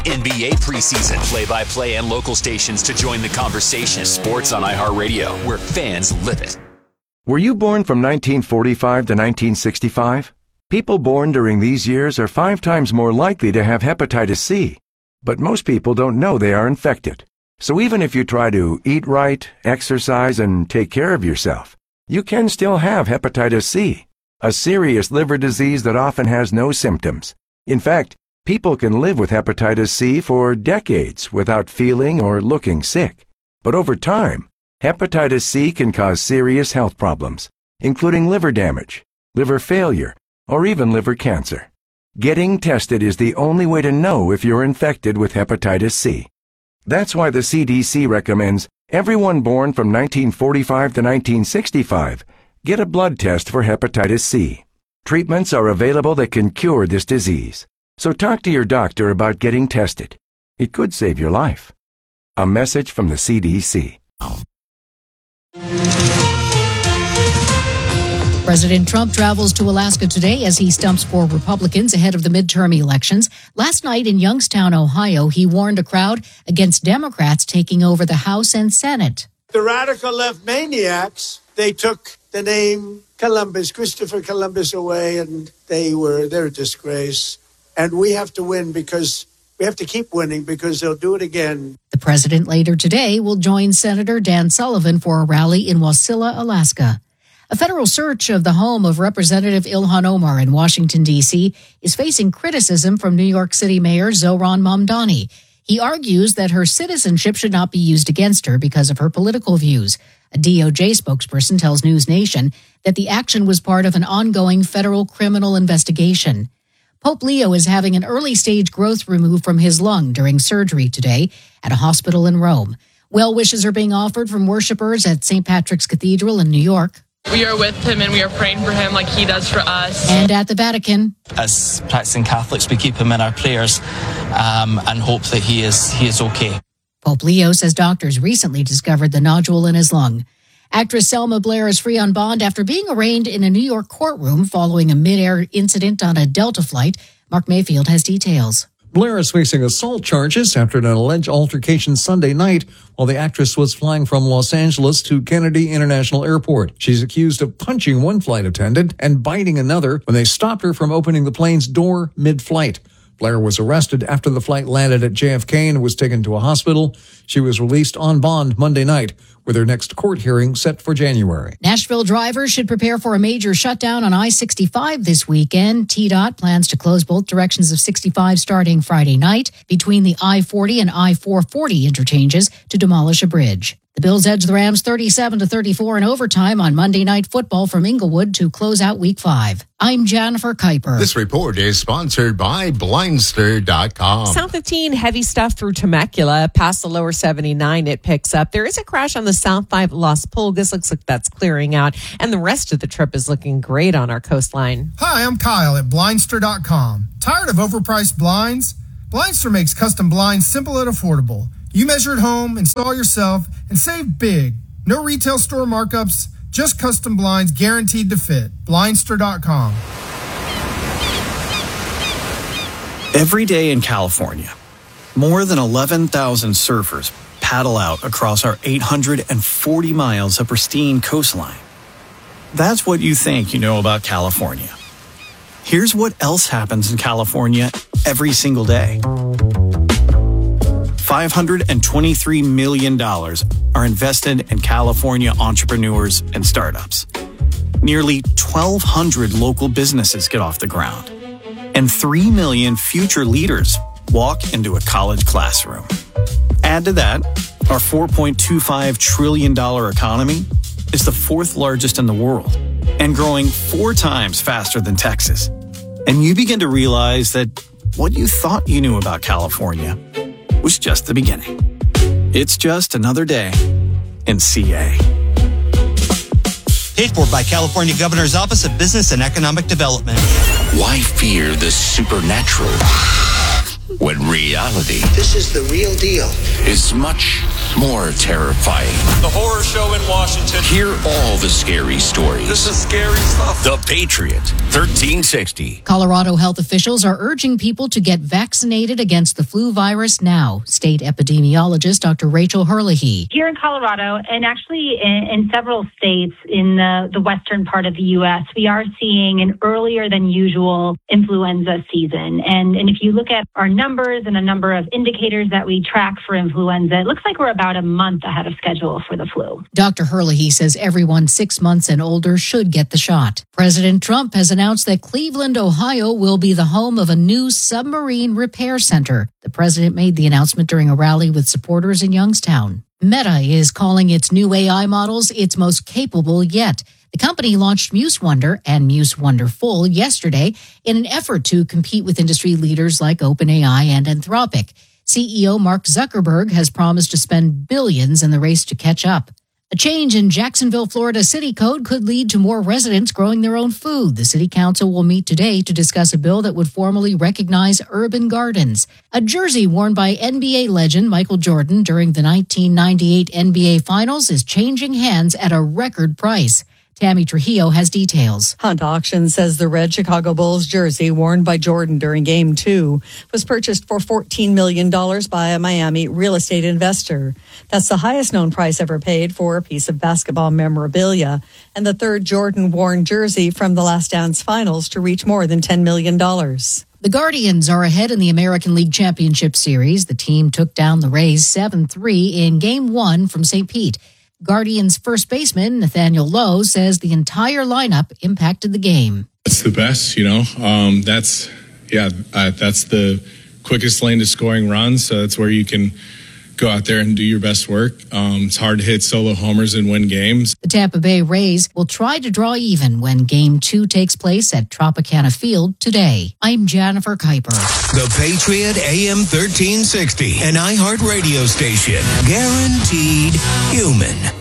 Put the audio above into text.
NBA preseason, play-by-play, and local stations to join the conversation. Sports on iHeartRadio, where fans live it. Were you born from 1945 to 1965? People born during these years are 5 times more likely to have hepatitis C. But most people don't know they are infected. So even if you try to eat right, exercise, and take care of yourself, you can still have hepatitis C, a serious liver disease that often has no symptoms. In fact, people can live with hepatitis C for decades without feeling or looking sick. But over time, hepatitis C can cause serious health problems, including liver damage, liver failure, or even liver cancer. Getting tested is the only way to know if you're infected with hepatitis C. That's why the CDC recommends everyone born from 1945 to 1965 get a blood test for hepatitis C. Treatments are available that can cure this disease. So talk to your doctor about getting tested. It could save your life. A message from the CDC. President Trump travels to Alaska today as he stumps for Republicans ahead of the midterm elections. Last night in Youngstown, Ohio, he warned a crowd against Democrats taking over the House and Senate. The radical left maniacs, they took the name Columbus, Christopher Columbus away, and they're a disgrace. And we have to win because we have to keep winning because they'll do it again. The president later today will join Senator Dan Sullivan for a rally in Wasilla, Alaska. A federal search of the home of Representative Ilhan Omar in Washington, D.C. is facing criticism from New York City Mayor Zohran Mamdani. He argues that her citizenship should not be used against her because of her political views. A DOJ spokesperson tells News Nation that the action was part of an ongoing federal criminal investigation. Pope Leo is having an early-stage growth removed from his lung during surgery today at a hospital in Rome. Well wishes are being offered from worshipers at St. Patrick's Cathedral in New York. We are with him and we are praying for him like he does for us. And at the Vatican. As practicing Catholics, we keep him in our prayers and hope that he is okay. Pope Leo says doctors recently discovered the nodule in his lung. Actress Selma Blair is free on bond after being arraigned in a New York courtroom following a mid-air incident on a Delta flight. Mark Mayfield has details. Blair is facing assault charges after an alleged altercation Sunday night while the actress was flying from Los Angeles to Kennedy International Airport. She's accused of punching one flight attendant and biting another when they stopped her from opening the plane's door mid-flight. Blair was arrested after the flight landed at JFK and was taken to a hospital. She was released on bond Monday night, with her next court hearing set for January. Nashville drivers should prepare for a major shutdown on I-65 this weekend. TDOT plans to close both directions of 65 starting Friday night between the I-40 and I-440 interchanges to demolish a bridge. The Bills edged the Rams 37-34 in overtime on Monday Night Football from Inglewood to close out Week 5. I'm Jennifer Kuiper. This report is sponsored by Blindster.com. South 15, heavy stuff through Temecula. Past the lower 79, it picks up. There is a crash on the South 5 Las Pulgas. Looks like that's clearing out. And the rest of the trip is looking great on our coastline. Hi, I'm Kyle at Blindster.com. Tired of overpriced blinds? Blindster makes custom blinds simple and affordable. You measure at home, install yourself, and save big. No retail store markups, just custom blinds guaranteed to fit. Blindster.com. Every day in California, more than 11,000 surfers paddle out across our 840 miles of pristine coastline. That's what you think you know about California. Here's what else happens in California every single day. $523 million are invested in California entrepreneurs and startups. Nearly 1,200 local businesses get off the ground. And 3 million future leaders walk into a college classroom. Add to that, our $4.25 trillion economy is the 4th largest in the world and growing 4 times faster than Texas. And you begin to realize that what you thought you knew about California was just the beginning. It's just another day in CA. Paid for by California Governor's Office of Business and Economic Development. Why fear the supernatural when reality This is the real deal. is much more terrifying. The horror show in Washington. Hear all the scary stories. This is scary stuff. The Patriot, 1360. Colorado health officials are urging people to get vaccinated against the flu virus now. State epidemiologist Dr. Rachel Herlihy. Here in Colorado, and actually in several states in the western part of the U.S., we are seeing an earlier than usual influenza season. And if you look at our numbers and a number of indicators that we track for influenza, it looks like we're about a month ahead of schedule for the flu. Dr. Herlihy says everyone 6 months and older should get the shot. President Trump has announced that Cleveland, Ohio will be the home of a new submarine repair center. The president made the announcement during a rally with supporters in Youngstown. Meta is calling its new AI models its most capable yet. The company launched Muse Wonder and Muse Wonder Full yesterday in an effort to compete with industry leaders like OpenAI and Anthropic. CEO Mark Zuckerberg has promised to spend billions in the race to catch up. A change in Jacksonville, Florida city code could lead to more residents growing their own food. The city council will meet today to discuss a bill that would formally recognize urban gardens. A jersey worn by NBA legend Michael Jordan during the 1998 NBA Finals is changing hands at a record price. Tammy Trujillo has details. Hunt Auction says the red Chicago Bulls jersey worn by Jordan during Game 2 was purchased for $14 million by a Miami real estate investor. That's the highest known price ever paid for a piece of basketball memorabilia and the third Jordan-worn jersey from the Last Dance Finals to reach more than $10 million. The Guardians are ahead in the American League Championship Series. The team took down the Rays 7-3 in Game 1 from St. Pete. Guardians first baseman Nathaniel Lowe says the entire lineup impacted the game. It's the best, that's the quickest lane to scoring runs. So that's where you can go out there and do your best work. It's hard to hit solo homers and win games. The Tampa Bay Rays will try to draw even when Game 2 takes place at Tropicana Field today. I'm Jennifer Kuiper. The Patriot AM 1360, an iHeart radio station. Guaranteed human.